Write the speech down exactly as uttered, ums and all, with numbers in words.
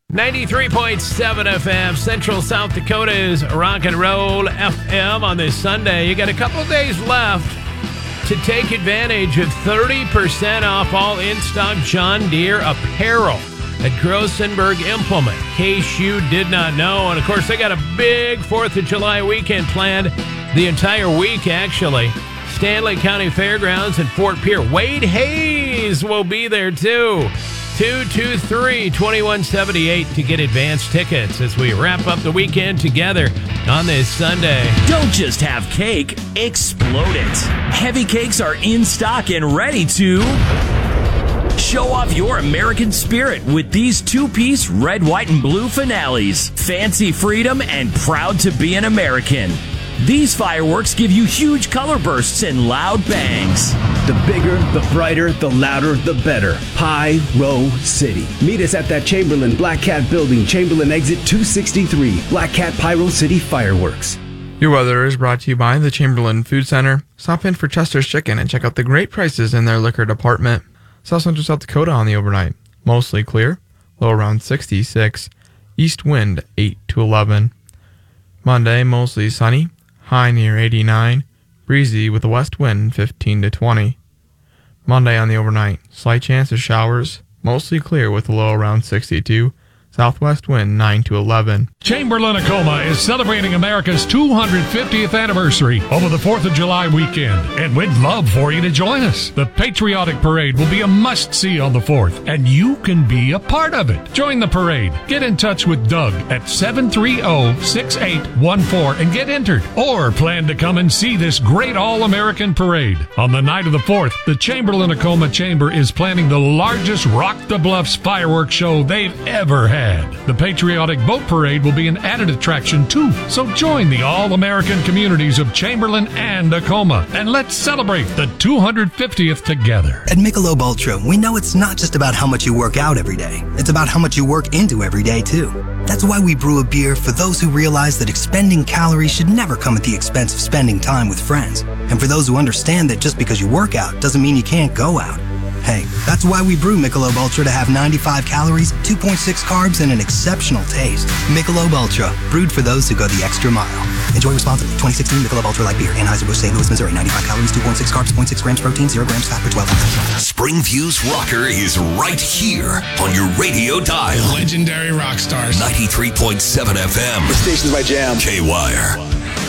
ninety-three point seven F M, Central South Dakota's Rock and Roll F M on this Sunday. You got a couple of days left to take advantage of thirty percent off all in-stock John Deere apparel at Grosenberg Implement, in case you did not know. And, of course, they got a big fourth of July weekend planned the entire week, actually. Stanley County Fairgrounds in Fort Pierre. Wade Hayes will be there, too. two two three, two one seven eight to get advance tickets as we wrap up the weekend together on this Sunday. Don't just have cake, explode it. Heavy Cakes are in stock and ready to show off your American spirit with these two-piece red, white, and blue finales. Fancy freedom and proud to be an American. These fireworks give you huge color bursts and loud bangs. The bigger, the brighter, the louder, the better. Pyro City. Meet us at that Chamberlain Black Cat building, Chamberlain exit two sixty-three. Black Cat Pyro City Fireworks. Your weather is brought to you by the Chamberlain Food Center. Stop in for Chester's Chicken and check out the great prices in their liquor department. South Central South Dakota on the overnight. Mostly clear, low around sixty-six. East wind eight to eleven. Monday, mostly sunny, high near eighty-nine. Breezy with a west wind fifteen to twenty. Monday on the overnight, slight chance of showers, mostly clear with a low around sixty-two. Southwest wind nine to eleven. Chamberlain-Acoma is celebrating America's two hundred fiftieth anniversary over the fourth of July weekend, and we'd love for you to join us. The Patriotic Parade will be a must-see on the fourth, and you can be a part of it. Join the parade. Get in touch with Doug at seven three zero, six eight one four and get entered, or plan to come and see this great all-American parade. On the night of the fourth, the Chamberlain-Acoma Chamber is planning the largest Rock the Bluffs fireworks show they've ever had. The Patriotic Boat Parade will be an added attraction too, so join the all-American communities of Chamberlain and Acoma, and let's celebrate the two hundred fiftieth together. At Michelob Ultra, we know it's not just about how much you work out every day. It's about how much you work into every day too. That's why we brew a beer for those who realize that expending calories should never come at the expense of spending time with friends, and for those who understand that just because you work out doesn't mean you can't go out. Hey, that's why we brew Michelob Ultra to have ninety-five calories, two point six carbs, and an exceptional taste. Michelob Ultra, brewed for those who go the extra mile. Enjoy responsibly. twenty sixteen Michelob Ultra Light Beer, Anheuser-Busch, Saint Louis, Missouri. ninety-five calories, two point six carbs, zero point six grams protein, zero grams fat per twelve ounces. Springview's Rocker is right here on your radio dial. Legendary rock stars. ninety-three point seven F M. The station's my jam. K-Wire.